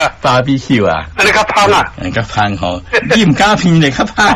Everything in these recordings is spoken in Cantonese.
BBQ 啊， 安尼较芳啊， 较芳吼，你唔加片咧较芳，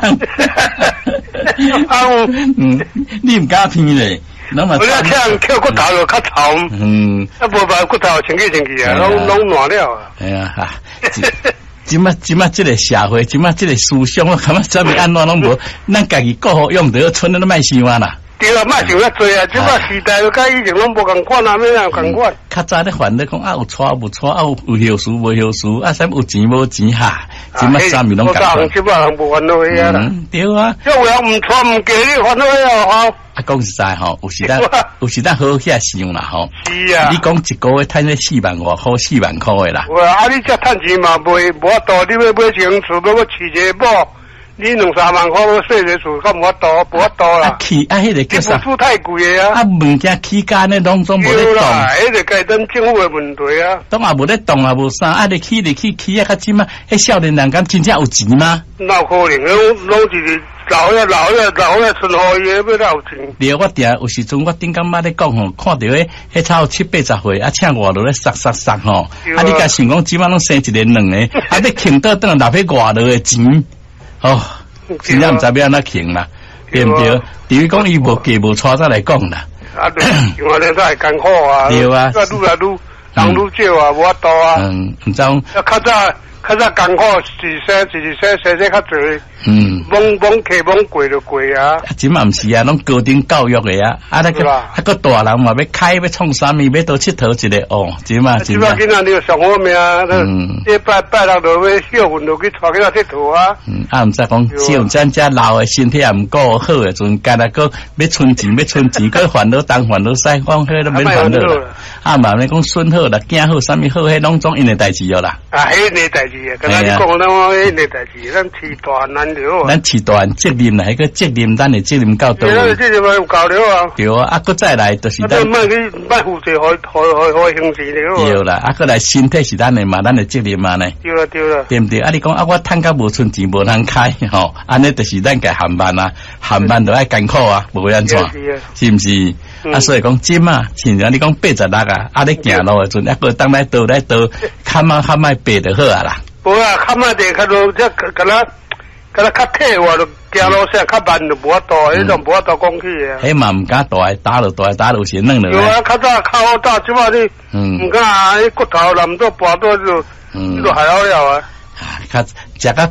你唔加片咧，那么我要跳骨头就较臭，啊无把骨头清去啊，拢烂了啊。 哎呀哈，即马这个社会，即马这个思想，我感觉怎么安怎拢无，咱家己过好用着，村都卖想啊啦。 对啊，莫想遐多啊！即摆时代甲以前拢无共款啊，咩样共款？ 较早咧烦咧讲啊，有错无错啊，有休书无休书啊，啥有钱无钱哈，即摆啥物拢共款。 即摆人无烦恼遐啦。 对啊。 即有人毋错毋嫁你烦恼遐吼。 啊，讲实在吼，有时咱好好遐想啦吼。 是啊。 你讲一个月趁咧4万外箍4万箍诶啦。 哇！啊，你这趁钱嘛无法度，你要买间厝，要饲一个某。你2-3万块要洗一个厝，较无法度啦。啊， 起啊，迄个叫啥？ 付太贵啊！ 啊，物件起价呢，拢总无咧动。 迄个该等政府的问题啊。 当也无咧动也无啥，啊，你起啊，较即嘛，迄少年人敢真正有钱吗？ 哪可能？拢是老遐存好伊，要哪有钱？ 对，我有时阵我顶感捌咧讲吼，看到迄差7-80岁，啊，请外头咧杀吼，啊，你甲想讲即马拢生一个2个，啊，要请倒等落去外头的钱。哦，真正唔知要安怎行啦，对唔对？至于讲伊无嫁无娶再来讲啦。 啊，对，我哋都系艰苦啊。 对啊， 愈来愈人愈少啊，无法度啊。 唔知讲。 较早艰苦是生较侪。蒙客蒙过就过啊。 即嘛唔是啊，拢高等教育的啊，啊那个个大人嘛要开要创啥物，要到佚佗一个哦，即嘛。 即嘛囡仔你上好命啊，这拜六就要休困就去带囡仔佚佗啊。 啊，唔知讲像咱遮老的身体也唔够好的阵，干那个要存钱，个烦恼东烦恼西，讲迄都免烦恼啦。啊，嘛你讲孙好啦，囝好，啥物好，迄拢总因的代志了啦。 啊，迄个代志啊，刚才你讲咱迄个代志，咱饲大难了。 咱饲大责任啦，迄个责任，咱的责任够多。 咱责任有够了啊。 对啊，啊，搁再来就是咱。莫负责，行事了。 对啦，啊，搁来身体是咱的嘛，咱的责任嘛呢。 对啦， 对唔对？啊，你讲啊，我趁甲无存钱，无通开吼，安尼就是咱家航班啊，航班都爱艰苦啊，无安怎？是毋是？啊，所以讲即嘛，像你讲86啊，啊，你行路的阵，啊，个当来倒，较卖爬就好啊啦。 无啊，较卖地较多，这敢若较铁话就行路上较慢就无法度，迄种无法度讲起啊。 迄嘛唔敢打落是弄落。 有啊，较早较好打，即马你唔敢啊，迄骨头难做拔到就还好了啊。 较食较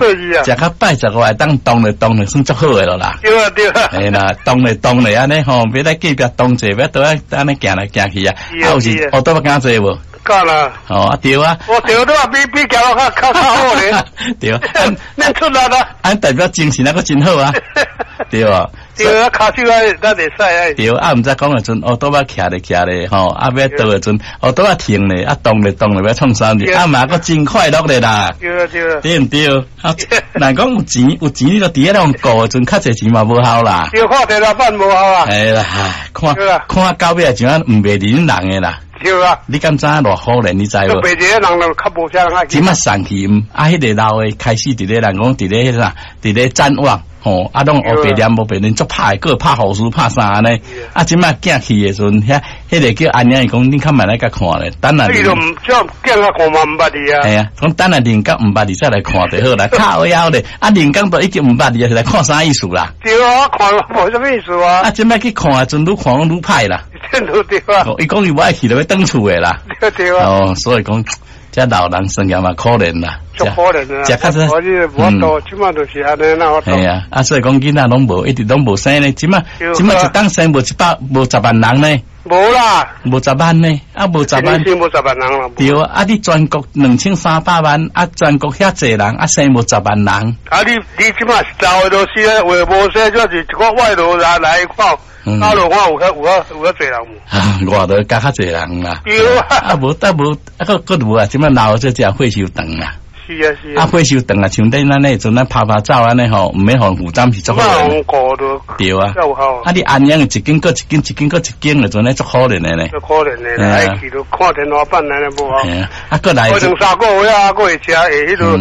80外当动了算足好诶咯啦。 对啊。 哎啦，动了安尼吼，别来隔壁动者，别倒安尼行来行去啊。啊，有时我都不敢做无。 敢啦。 哦，啊对啊。 我对都话比行路较好咧。 对啊。 恁出力啦。 安代表精神那个真好啊。对啊。 对啊，骹手咱会使啊。 对啊，毋知讲诶阵，都要徛咧吼，啊要倒诶阵，都要停咧，啊动咧要创啥物，啊嘛个真快乐咧啦。对唔对？啊，难讲有钱你就伫迄种过诶阵，较侪钱嘛无效啦。 对，看地老板无效啊。 系啦，看到尾像唔袂认人诶啦。 对啊。 你敢知偌可怜？你知无？ 白个人就较无啥人爱。 即马上去啊，迄个老诶开始伫咧人讲伫咧啥，伫咧展望。吼，啊，拢学白念无白念，足拍个拍护士拍啥呢？啊，即摆囝去诶时阵，迄个叫安尼讲，你较慢来甲看咧，等下。你都唔叫囝啊看嘛毋捌你啊？ 系啊，讲等下人家毋捌你再来看就好啦。靠腰咧，啊，人家都已经毋捌你，是来看啥意思啦？ 对啊，看无啥意思啊。 啊，即摆去看啊，阵愈看愈歹啦。 真都对啊。 伊讲伊无爱去，就要登厝诶啦。 对啊。 哦，所以讲。这老人生活嘛可怜啦， 足可怜啊！ 这较是无多，即马就是安尼啦。 系啊，啊所以讲囡仔拢无，一直拢无生呢。即马一当生无10万人呢？ 无啦， 无10万呢？啊无10万， 生无10万人啦。 对啊，啊你全国2300万，啊全国遐济人，啊生无10万人。 啊你即马老的都是咧，话无生就是一个外劳来看。大陆我有较侪人啊，外头加较侪人啦。 对啊， 啊无个无啊，即马老这只火烧肠啊。 是啊。 啊火烧肠啊，像咱迄阵咱拍照安尼吼，毋免互负担是足好诶。对啊。啊你安样一间搁一间诶阵咧足可怜诶咧。 足可怜诶，来去都看天花板安尼无好。 啊，搁来。 2-3个月啊，搁会食迄落。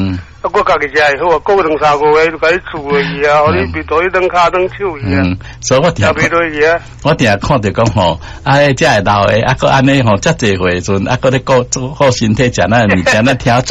我家己食会好，过2、3个月就甲你煮落去啊，互你味道一顿骹顿手去啊。 所以我定味落去啊。 我定看着讲吼，这会老的，搁安尼吼，遮济岁阵，搁咧顾做好身体，食那物件，咱听。